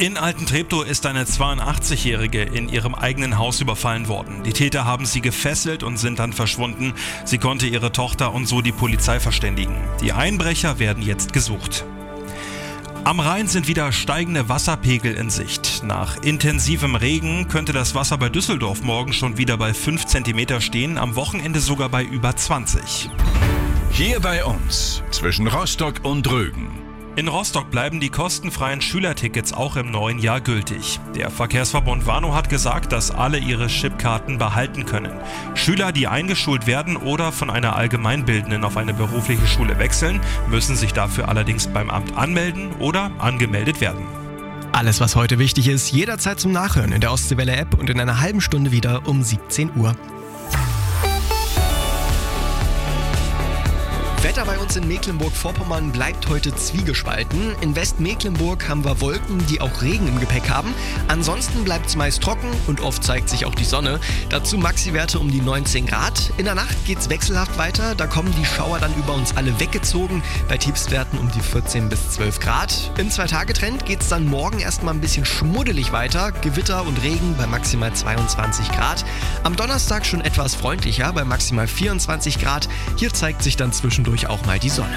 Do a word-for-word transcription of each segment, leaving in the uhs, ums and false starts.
In Altentreptow ist eine zweiundachtzigjährige in ihrem eigenen Haus überfallen worden. Die Täter haben sie gefesselt und sind dann verschwunden. Sie konnte ihre Tochter und so die Polizei verständigen. Die Einbrecher werden jetzt gesucht. Am Rhein sind wieder steigende Wasserpegel in Sicht. Nach intensivem Regen könnte das Wasser bei Düsseldorf morgen schon wieder bei fünf Zentimeter stehen, am Wochenende sogar bei über zwanzig. Hier bei uns, zwischen Rostock und Rügen. In Rostock bleiben die kostenfreien Schülertickets auch im neuen Jahr gültig. Der Verkehrsverbund Warnow hat gesagt, dass alle ihre Chipkarten behalten können. Schüler, die eingeschult werden oder von einer allgemeinbildenden auf eine berufliche Schule wechseln, müssen sich dafür allerdings beim Amt anmelden oder angemeldet werden. Alles, was heute wichtig ist, jederzeit zum Nachhören in der Ostseewelle-App und in einer halben Stunde wieder um siebzehn Uhr. Wetter bei uns in Mecklenburg-Vorpommern bleibt heute zwiegespalten. In Westmecklenburg haben wir Wolken, die auch Regen im Gepäck haben. Ansonsten bleibt es meist trocken und oft zeigt sich auch die Sonne. Dazu Maxi-Werte um die neunzehn Grad. In der Nacht geht es wechselhaft weiter. Da kommen die Schauer dann über uns alle weggezogen. Bei Tiefstwerten um die vierzehn bis zwölf Grad. Im Zwei-Tage-Trend geht es dann morgen erstmal ein bisschen schmuddelig weiter. Gewitter und Regen bei maximal zweiundzwanzig Grad. Am Donnerstag schon etwas freundlicher bei maximal vierundzwanzig Grad. Hier zeigt sich dann zwischendurch auch mal die Sonne.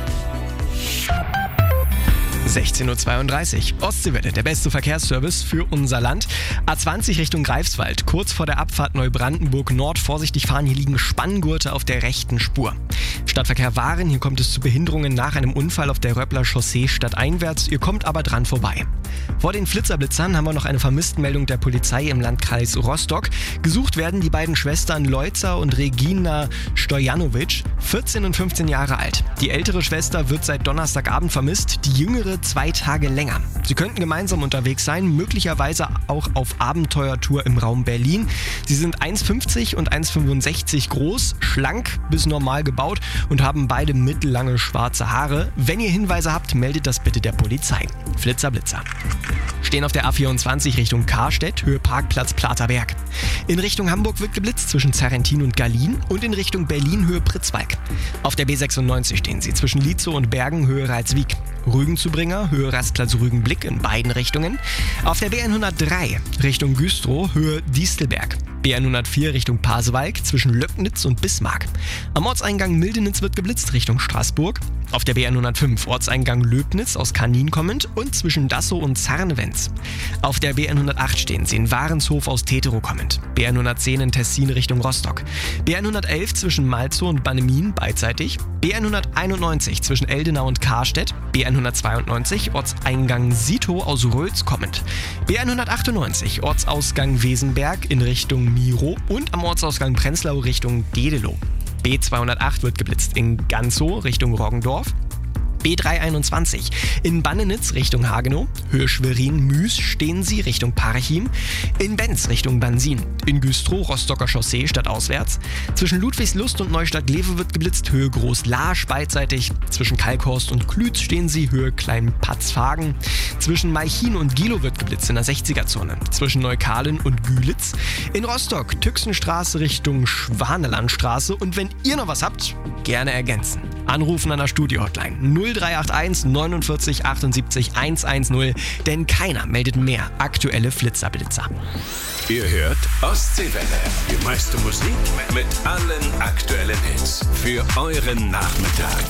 sechzehn Uhr zweiunddreißig. Ostseewelle, der beste Verkehrsservice für unser Land. A zwanzig Richtung Greifswald, kurz vor der Abfahrt Neubrandenburg Nord. Vorsichtig fahren, hier liegen Spanngurte auf der rechten Spur. Stadtverkehr Waren, hier kommt es zu Behinderungen nach einem Unfall auf der Röppler Chaussee stadteinwärts. Ihr kommt aber dran vorbei. Vor den Flitzerblitzern haben wir noch eine Vermisstenmeldung der Polizei im Landkreis Rostock. Gesucht werden die beiden Schwestern Leuza und Regina Stojanovic, vierzehn und fünfzehn Jahre alt. Die ältere Schwester wird seit Donnerstagabend vermisst, die jüngere zwei Tage länger. Sie könnten gemeinsam unterwegs sein, möglicherweise auch auf Abenteuertour im Raum Berlin. Sie sind eins Komma fünfzig und eins Komma fünfundsechzig groß, schlank bis normal gebaut und haben beide mittellange schwarze Haare. Wenn ihr Hinweise habt, meldet das bitte der Polizei. Flitzer, Blitzer. Stehen auf der A vierundzwanzig Richtung Karstedt, Höhe Parkplatz Platerberg. In Richtung Hamburg wird geblitzt zwischen Zerrentin und Gallien und in Richtung Berlin Höhe Pritzwalk. Auf der B sechsundneunzig stehen sie zwischen Lietzow und Bergen Höhe Ralswiek. Rügenzubringer Höhe Rastplatz Rügenblick in beiden Richtungen. Auf der B hundertdrei Richtung Güstrow Höhe Distelberg. B hundertvier Richtung Pasewalk zwischen Löcknitz und Bismarck. Am Ortseingang Mildenitz wird geblitzt Richtung Straßburg. Auf der B hundertfünf Ortseingang Löbnitz aus Kanin kommend und zwischen Dassow und Zarnewenz. Auf der B hundertacht stehen sie in Warenshof aus Teterow kommend. B hundertzehn in Tessin Richtung Rostock. B hundertelf zwischen Malzow und Bannemin beidseitig. B hunderteinundneunzig zwischen Eldenau und Karstedt. B hundertzweiundneunzig Ortseingang Sitow aus Röls kommend. B hundertachtundneunzig Ortsausgang Wesenberg in Richtung Miro und am Ortsausgang Prenzlau Richtung Dedelow. B zweihundertacht wird geblitzt in Ganzow Richtung Roggendorf. B dreihunderteinundzwanzig in Bannenitz Richtung Hagenow. Höhe Schwerin-Müs stehen sie Richtung Parchim. In Benz Richtung Bansin. In Güstrow Rostocker Chaussee stadtauswärts. Zwischen Ludwigslust und Neustadt-Glewe wird geblitzt. Höhe Groß-Laasch beidseitig. Zwischen Kalkhorst und Klütz stehen sie. Höhe Klein-Patzfagen. Zwischen Malchin und Gilow wird geblitzt in der sechziger-Zone. Zwischen Neukalen und Gülitz. In Rostock Tüxenstraße Richtung Schwanelandstraße. Und wenn ihr noch was habt, gerne ergänzen. Anrufen an der Studio-Hotline null drei acht eins neunundvierzig achtundsiebzig hundertzehn, denn keiner meldet mehr aktuelle Flitzerblitzer. Ihr hört Ostseewelle, die meiste Musik mit allen aktuellen Hits für euren Nachmittag.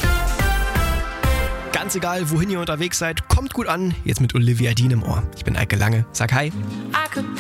Ganz egal, wohin ihr unterwegs seid, kommt gut an. Jetzt mit Olivia Dean im Ohr. Ich bin Eike Lange, sag hi.